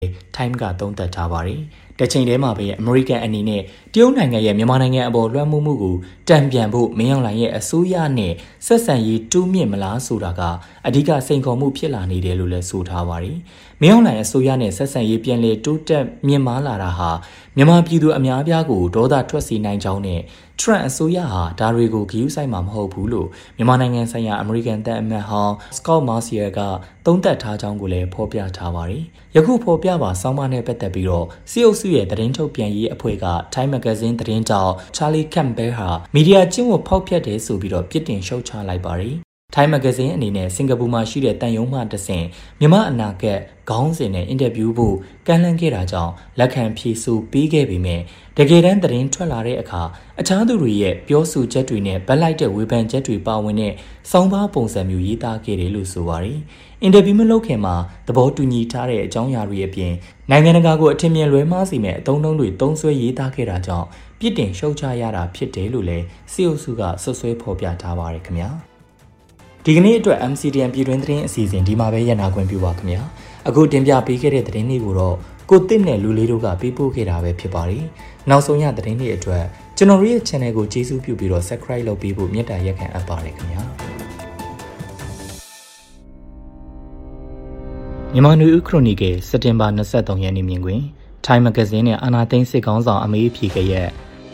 ထိုင်းကသုံးသပ်ထားပါတယ်။တချိန်တည်းမှာပဲအမေရိကန်အနေနဲ့တရုတ်နိုင်ငံရဲ့မြန်မာနိုင်ငံအပေါ်လွှမ်းမိုးမှုကိုတံပြန်ဖို့မင်းအောင်လှိုင်ရဲ့အစိုးရနဲ့ဆက်ဆံရေးတူးမြင့်မလားဆိုတာကအဓိကစိန်ခေါ်မှုဖြစ်လာနေတယ်လို့လည်းဆိုထားပါတယ်။မင်းအောင်လှိုင်အစိုးရနဲ့ဆက်ဆံရေးပြန်လည်တိုးတက်မြင့်မားလာတာဟာမြန်မာပြည်သူအများအပြားကိုဒေါသထွက်စေနိုင်ကြောင်းနဲ့ထရန့်အစိုးရဟာဒါတွေကိုဂရုစိုက်မှာမဟုတ်ဘူးလို့မြန်မာနိုင်ငံဆိုင်ရာအမေရိကန်တပ်အမတ်ဟောင်းစကော့မာစီယာကသုံးသပ်ထားကြောင်းကိုလည်းဖော်ပြထားပါတယ်။ယခုဖော်ပြပါဆောင်းပါးနဲ့ပတ်သက်ပြီးတော့စီအုပ်စုရဲ့သတင်းထုတ်ပြန်ရေးအဖွဲ့က Time Magazine သတင်းကြောင့်ချာလီကမ်ဘဲဟာမီဒီယာကျင့်ဝတ်ဖောက်ဖျက်တယ်ဆိုပြီးတော့ပြစ်တင်ရှုတ်ချလိုက်ပါတယ်။ Time Magazine အနေနဲ့စင်ကာပူမှာရှိတဲ့တန်ယုံမှတဆင့်မြန်မာအနာဂတ်ခေါင်းစဉ်နဲ့အင်တာဗျူးဖို့ကမ်းလှမ်းခဲ့တာကြောင့်လက်ခံဖြေဆိုပေးခဲ့ပေမဲ့တကယ်တမ်းသတင်းထွက်လာတဲ့အခါအခြားသူတွေရဲ့ပြောဆိုချက်တွေနဲ့ဗက်လိုက်တဲ့ဝေဖန်ချက်တွေပါဝင်တဲ့စောင်းပါးပုံစံမျိုးရေးသားခဲ့တယ်လို့ဆိုပါတယ်။အင်တာဗျူးမလုပ်ခင်မှာသဘောတူညီထားတဲ့အကြောင်းအရာတွေအပြင်နိုင်ငံတကာကိုအထင်မြင်လွဲမှားစေမဲ့အသုံးအနှုန်းတွေသုံးစွဲရေးသားခဲ့တာကြောင့်ပြစ်တင်ရှုတ်ချရတာဖြစ်တယ်လို့လည်းစီအုပ်စုကဆွဆွဲဖော်ပြထားပါတယ်ခင်ဗျာ။ဒီကနေ့အတွက် MCDN ပြည်တွင်းသတင်းအစီအစဉ်ဒီမှာပဲရနာခွင့်ပြုပါခင်ဗျာအခုတင်ပြပေးခဲ့တဲ့သတင်းလေးကိုတော့ကိုတစ်နဲ့လူလေးတို့ကပေးပို့ခဲ့တာပဲဖြစ်ပါတယ်နောက်ဆုံးရသတင်းလေးအတွက်ကျွန်တော်ရဲ့ channel ကိုကျေးဇူးပြုပြီးတော့ subscribe လုပ်ပေးဖို့မေတ္တာရက်ခံအပ်ပါတယ်ခင်ဗျာမြန်မာနွေဦးခရိုနီကယ်စက်တင်ဘာ23ရက်နေ့မြင်ကွင်း Time Magazine နဲ့အာနာသိန်းစစ်ကောင်းဆောင်အမေးဖြေခဲ့ရဲ့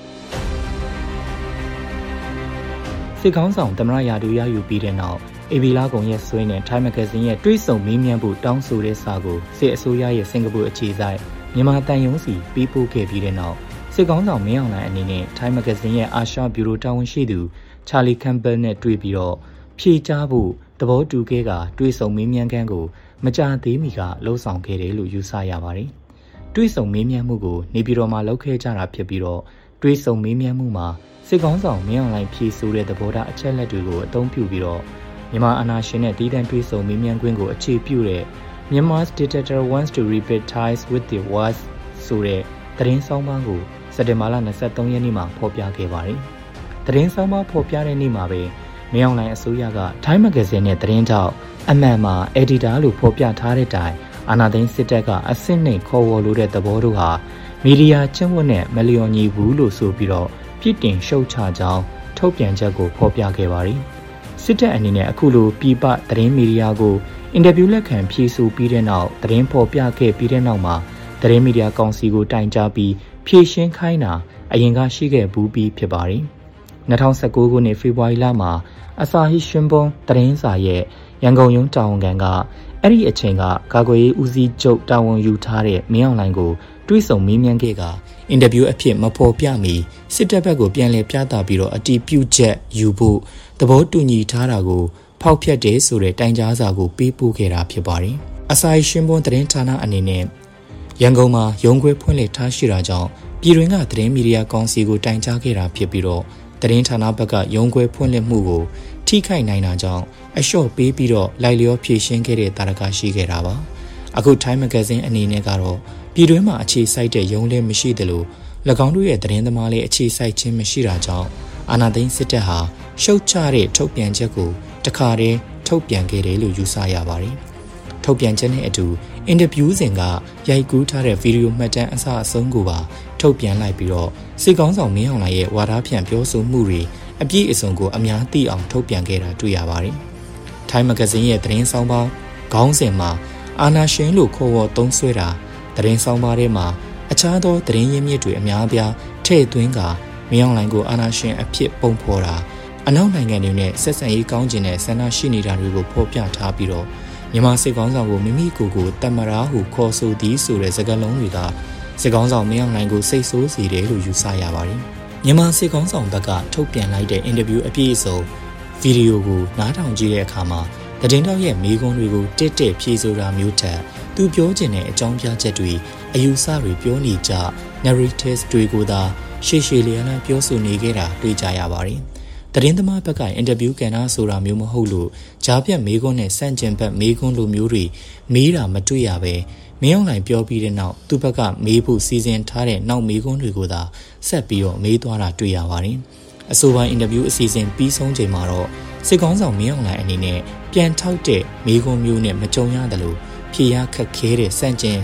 စစ်ကောင်းဆောင်သမရရာတူရယူပြီးတဲ့နောက်အေဗီလာကုံရဲ့ဆွေးနဲ့ Time Magazine ရဲ့တွေးဆုံမေးမြန်းဖို့တောင်းဆိုတဲ့စာကိုစစ်အစိုးရရဲ့စင်ကာပူအခြေစိုက်မြန်မာတန်ယုံစီပေးပို့ခဲ့ပြီးတဲ့နောက်စစ်ကောင်းဆောင်မင်းအောင်လှိုင်အနေနဲ့ Time Magazine ရဲ့အာရှဘျူရိုတာဝန်ရှိသူချာလီကမ်ဘဲနဲ့တွေ့ပြီးတော့ဖြေကြားဖို့သဘောတူခဲ့ကတွေးဆုံမေးမြန်းခန်းကိုမကြာသေးမီကလှုပ်ဆောင်ခဲ့တယ်လို့ယူဆရပါတယ်။တွေးဆုံမေးမြန်းမှုကိုနေပြည်တော်မှာလုပ်ခဲ့ကြတာဖြစ်ပြီးတော့တွေးဆုံမေးမြန်းမှုမှာစစ်ကောင်းဆောင်မင်းအောင်လှိုင်ဖြေဆိုတဲ့သဘောထားအချက်လက်တွေကိုအသုံးပြုပြီးတော့မြန်မာအာဏာရှင်နဲ့တည်တံ့တွေးဆုံမေးမြန်းခွင့်ကိုအခြေပြုတဲ့ Myanmar's dictator wants to repair ties with the West ဆိုတဲ့သတင်းဆောင်ပါးကိုစက်တင်ဘာလ23ရက်နေ့မှာဖော်ပြခဲ့ပါတယ်။သတင်းဆောင်ပါးဖော်ပြတဲ့နေ့မှာပဲမင်းအောင်လှိုင်အစိုးရက Time Magazine နဲ့သတင်းထောက်အမှန်မှာ editor လို့ဖော်ပြထားတဲ့တိုင်အာဏာသိမ်းစစ်တပ်ကအဆင့်နဲ့ခေါ်ဝေါ်လို့တဲ့သဘောတို့ဟာမီဒီယာကျင့်ဝတ်နဲ့မလျော်ညီဘူးလို့ဆိုပြီးတော့ပြစ်တင်ရှုတ်ချကြောင်းထုတ်ပြန်ချက်ကိုဖော်ပြခဲ့ပါတယ်။စစ်တပ်အနေနဲ့အခုလိုပြည်ပသတင်းမီဒီယာကိုအင်တာဗျူးလက်ခံဖြေဆိုပြီးတဲ့နောက်သတင်းဖော်ပြခဲ့ပြီးတဲ့နောက်မှာသတင်းမီဒီယာကောင်စီကိုတိုင်ကြားပြီးဖြေရှင်းခိုင်းတာအရင်ကရှိခဲ့ဘူးပြီးဖြစ်ပါတယ်။2019ခုနှစ်ဖေဖော်ဝါရီလမှာအစာဟိရှင်ပွန်သတင်းစာရဲ့ရန်ကုန်ရုံးတာဝန်ခံကအဲ့ဒီအချိန်ကကာကွယ်ရေးဦးစီးချုပ်တာဝန်ယူထားတဲ့မင်းအောင်လှိုင်ကိုတွေးဆုံမေးမြန်းခဲ့ကအင်တာဗျူးအဖြစ်မဖော်ပြမီစစ်တပ်ဘက်ကိုပြန်လည်ပြသပြီးတော့အတီးပြုတ်ချက်ယူဖို့သဘောတူညီထားတာကိုဖောက်ဖျက်တယ်ဆိုတဲ့တိုင်ကြားစာကိုပေးပို့ခဲ့တာဖြစ်ပါတယ်။အစာရှင်ပွန်သတင်းဌာနအနေနဲ့ရန်ကုန်မှာရုံးခွဲဖွင့်လှစ်ထားရှိတာကြောင့်ပြည်တွင်းကသတင်းမီဒီယာကောင်စီကိုတိုင်ကြားခဲ့တာဖြစ်ပြီးတော့သတင်းဌာနဘက်ကရုံးခွဲဖွင့်လှစ်မှုကိုထိခိုက်နိုင်တာကြောင့်အလျှော့ပေးပြီးတော့လိုက်လျောဖြည့်ရှင်းခဲ့တဲ့တာရကရှိခဲ့တာပါအခု Time Magazine အနေနဲ့ကတော့ပြည်တွင်းမှာအခြေစိုက်တဲ့ရုံးလည်းမရှိသလို၎င်းတို့ရဲ့သတင်းသမားလည်းအခြေစိုက်ခြင်းမရှိတာကြောင့်အာဏာသိမ်းစစ်တပ်ဟာရှုတ်ချတဲ့ထုတ်ပြန်ချက်ကိုတခါတည်းထုတ်ပြန်ခဲ့တယ်လို့ယူဆရပါတယ်ထုတ်ပြန်ချက်နဲ့အတူအင်တာဗျူးစဉ်ကရိုက်ကူးထားတဲ့ဗီဒီယိုမှတ်တမ်းအစအဆုံးကိုပါထုတ်ပြန်လိုက်ပြီးတော့စစ်ကောင်းဆောင်မင်းအောင်လှိုင်ရဲ့ဝါဒဖြန့်ပြောဆိုမှုတွေအပြည့်အစုံကိုအများသိအောင်ထုတ်ပြန်ခဲ့တာတွေ့ရပါတယ်။ Time Magazine ရဲ့သတင်းဆောင်ပါခေါင်းစဉ်မှာအာဏာရှင်လို့ခေါ်ဝေါ်သုံးစွဲတာသတင်းဆောင်ပါထဲမှာအခြားသောသတင်းရင်းမြစ်တွေအများအပြားထည့်သွင်းကမင်းအောင်လှိုင်ကိုအာဏာရှင်အဖြစ်ပုံဖော်တာအနောက်နိုင်ငံတွေနဲ့ဆက်ဆံရေးကောင်းကျင်တဲ့ဆန္ဒရှိနေတာတွေကိုဖော်ပြထားပြီးတော့မြန်မာစစ်ကောင်းဆောင်ကိုမိမိကိုယ်ကိုတမရာဟုခေါ်ဆိုသည်ဆိုတဲ့စကားလုံးတွေကစစ်ကောင်းဆောင်မင်းအောင်လှိုင်ကိုစိတ်ဆိုးစေတယ်လို့ယူဆရပါတယ်။မြန်မာစစ်ကောင်းဆောင်ဘက်ကထုတ်ပြန်လိုက်တဲ့အင်တာဗျူးအပြည့်အစုံဗီဒီယိုကိုနားထောင်ကြည့်တဲ့အခါမှာသတင်းတောက်ရဲ့မိကွန်းတွေကိုတက်တက်ဖြေဆိုတာမျိုးထက်သူပြောချင်တဲ့အကြောင်းပြချက်တွေအယူဆတွေပြောနေကြ narratives တွေကိုသာရှေ့ရှေ့လျားလျားပြောဆိုနေခဲ့တာတွေ့ကြရပါတယ်။သတင်းသမားဘက်ကအင်တာဗျူးကန်တာဆိုတာမျိုးမဟုတ်လို့ဂျားပြတ်မိကွန်းနဲ့စန့်ကျင်ဘက်မိကွန်းလိုမျိုးတွေမေးတာမတွေ့ရပဲမင်းအောင်လှိုင်ပြောပြီးတဲ့နောက်သူ့ဘက်ကမေးဖို့စီစဉ်ထားတဲ့နောက်မေးခွန်းတွေကိုသာဆက်ပြီးတော့မေးသွားတာတွေ့ရပါတယ်။အဆိုပါအင်တာဗျူးအစီအစဉ်ပြီးဆုံးချိန်မှာတော့စစ်ကောင်းဆောင်မင်းအောင်လှိုင်အနေနဲ့ပြန်ထောက်တဲ့မေးခွန်းမျိုးနဲ့မကြုံရတယ်လို့ဖြေရခက်ခဲတဲ့စန့်ကျင်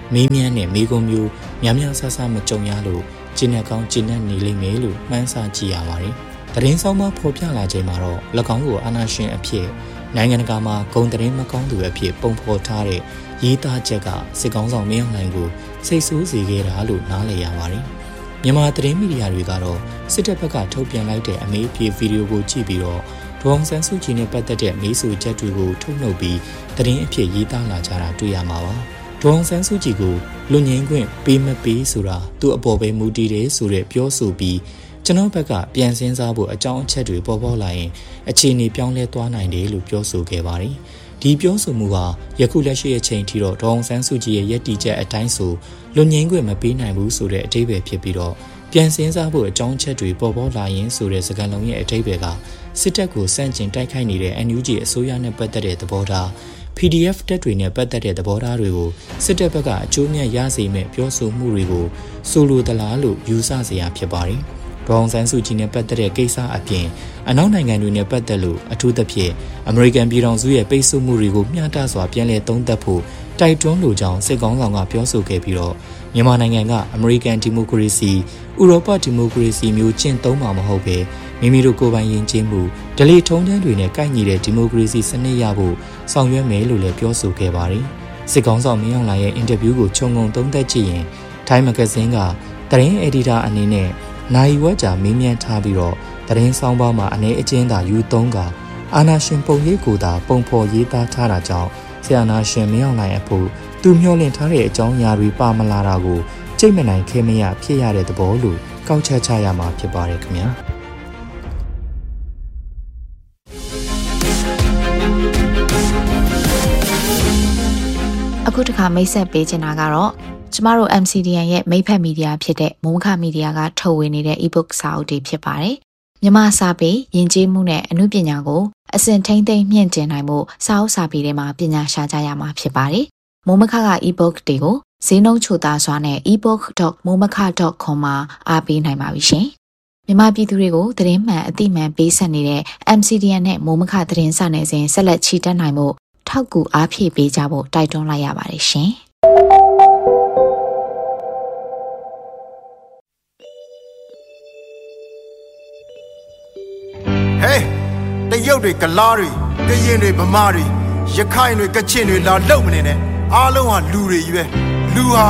မီးမြန်းနဲ့မီးကုံမျိုးများများဆဆမကြုံရလို့ကျင်းနဲ့ကောင်းကျင်းနဲ့နေလိမ့်မယ်လို့မှန်းဆကြည့်ရပါတယ်။သတင်းဆောင်မဖော်ပြလာချိန်မှာတော့၎င်းကိုအာဏာရှင်အဖြစ်နိုင်ငံတကာမှာဂုဏ်သတင်းမကောင်းသူအဖြစ်ပုံဖော်ထားတဲ့ရေးသားချက်ကစစ်ကောင်းဆောင်မင်းအောင်လှိုင်ကိုစိတ်ဆိုးစေခဲ့တာလို့နားလည်ရပါတယ်။မြန်မာသတင်းမီဒီယာတွေကတော့စစ်တပ်ဘက်ကထုတ်ပြန်လိုက်တဲ့အမေးအဖြေဗီဒီယိုကိုကြည့်ပြီးတော့ဒေါ်အောင်ဆန်းစုကြည်နဲ့ပတ်သက်တဲ့မေးဆိုချက်တွေကိုထုတ်နှုတ်ပြီးသတင်းအဖြစ်ရေးသားလာကြတာတွေ့ရမှာပါ။ဒေါ်အောင်ဆန်းစုကြည်ကိုလူငင်းခွင့်ပေးမပေးဆိုတာသူ့အပေါ်ပဲမူတည်တယ်ဆိုတဲ့ပြောဆိုပြီးကျွန်တော်ဘက်ကပြန်စင်းစားဖို့အကြောင်းအချက်တွေပေါ်ပေါက်လာရင်အခြေအနေပြောင်းလဲသွားနိုင်တယ်လို့ပြောဆိုခဲ့ပါတယ်။ဒီပြောဆိုမှုဟာယခုလက်ရှိအချိန်ထိတော့ဒေါ်အောင်ဆန်းစုကြည်ရဲ့ယက်တီချက်အတိုင်းဆိုလူငင်းခွင့်မပေးနိုင်ဘူးဆိုတဲ့အဓိပ္ပာယ်ဖြစ်ပြီးတော့ပြန်စင်းစားဖို့အကြောင်းချက်တွေပေါ်ပေါက်လာရင်ဆိုတဲ့စကားလုံးရဲ့အဓိပ္ပာယ်ကစစ်တပ်ကိုစန့်ကျင်တိုက်ခိုက်နေတဲ့ NUG အစိုးရနဲ့ပတ်သက်တဲ့သဘောထား PDF တက်တွေနဲ့ပတ်သက်တဲ့သဘောထားတွေကိုစစ်တပ်ဘက်ကအကျိုးမြတ်ရစေမဲ့ပြောဆိုမှုတွေကိုဆိုလိုသလားလို့ယူဆစရာဖြစ်ပါတယ်။ဒေါ်အောင်ဆန်းစုကြည်နဲ့ပတ်သက်တဲ့ကိစ္စအပြင်အနောက်နိုင်ငံတွေနဲ့ပတ်သက်လို့အထူးသဖြင့်အမေရိကန်ပြည်ထောင်စုရဲ့ပိတ်ဆို့မှုတွေကိုမျှတစွာပြန်လည်သုံးသပ်ဖို့တိုက်တွန်းလိုကြောင်းစစ်ကောင်ဆောင်ကပြောဆိုခဲ့ပြီးတော့မြန်မာနိုင်ငံကအမေရိကန်ဒီမိုကရေစီဥရောပဒီမိုကရေစီမျိုးကျင့်သုံးမှာမဟုတ်ပဲမိမိတို့ကိုယ်ပိုင်ယဉ်ကျေးမှုဓလေ့ထုံးတမ်းတွေနဲ့ကိုက်ညီတဲ့ဒီမိုကရေစီစနစ်ရဖို့ဆောင်ရွက်မယ်လို့လည်းပြောဆိုခဲ့ပါတယ်။စစ်ကောင်ဆောင်မင်းအောင်လှိုင်ရဲ့အင်တာဗျူးကိုခြုံငုံသုံးသပ်ကြည့်ရင်ထိုင်းမဂ္ဂဇင်းကသတင်းအယ်ဒီတာအနေနဲ့နိုင်ဝက်ကြာမေးမြန်းထားပြီးတော့သတင်းဆောင်ပါမှာအနေအကျဉ်းသာယူသုံးကအာနာရှင်ပုံရိပ်ကိုသာပုံဖော်ရေးသားထားတာကြောင့်ဆရာနာရှင်မင်းအောင်လှိုင်အဖို့သူမျှော်လင့်ထားတဲ့အကြောင်းအရာတွေပါမလာတာကိုကြိတ်မနိုင်ခဲမရဖြစ်ရတဲ့သဘောလို့ကောက်ချက်ချရမှာဖြစ်ပါတယ်ခင်ဗျာအခုတစ်ခါမိတ်ဆက်ပေးချင်တာကတော့ကျမတို့ MCDN ရဲ့မိတ်ဖက်မီဒီယာဖြစ်တဲ့မိုးမခမီဒီယာကထုတ်ဝေနေတဲ့ ebook စာအုပ်တွေဖြစ်ပါတယ်။မြန်မာစာပေယဉ်ကျေးမှုနဲ့အမှုပညာကိုအစဉ်ထိန်းသိမ်းမြင့်တင်နိုင်မှုစာအုပ်စာပေတွေမှာပညာရှာကြရမှာဖြစ်ပါတယ်။မိုးမခက ebook တွေကိုဈေးနှုန်းချိုသာစွာနဲ့ ebook.momaka.com မှာအားပေးနိုင်ပါပြီရှင်။မြန်မာပြည်သူတွေကိုသတင်းမှန်အသိမှန်ပေးဆက်နေတဲ့ MCDN နဲ့မိုးမခသတင်းစာနယ်စဉ်ဆက်လက်ချီတက်နိုင်မှုထောက်ကူအားဖြည့်ပေးကြဖို့တိုက်တွန်းလိုက်ရပါတယ်ရှင်။ဟေးတရုတ်တွေကလားတွေကရင်တွေဗမာတွေရခိုင်တွေကချင်တွေလာလုံမနေနဲ့အားလုံးဟာလူတွေကြီးပဲလူဟာ